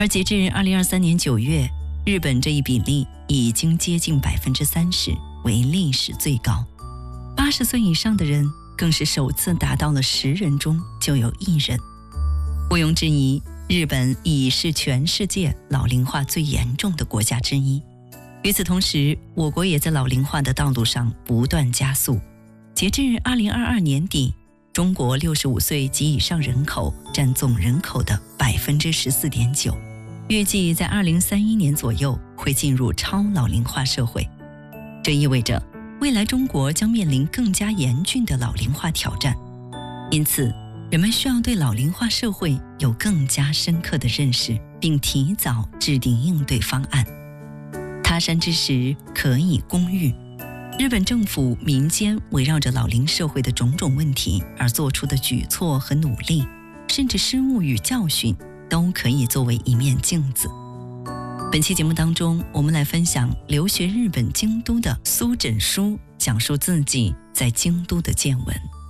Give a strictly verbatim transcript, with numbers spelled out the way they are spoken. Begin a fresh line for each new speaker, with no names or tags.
而截至二零二三年九月，日本这一比例已经接近百分之三十，为历史最高。八十岁以上的人更是首次达到了十人中就有一人。毋庸置疑，日本已是全世界老龄化最严重的国家之一。与此同时，我国也在老龄化的道路上不断加速。截至二零二二年底，中国六十五岁及以上人口占总人口的百分之十四点九。预计在二零三一年左右会进入超老龄化社会，这意味着未来中国将面临更加严峻的老龄化挑战。因此，人们需要对老龄化社会有更加深刻的认识，并提早制定应对方案。他山之石，可以攻玉。日本政府、民间围绕着老龄社会的种种问题而做出的举措和努力，甚至失误与教训，都可以作为一面镜子。本期节目当中，我们来分享留学日本京都的苏枕书讲述自己在京都的见闻。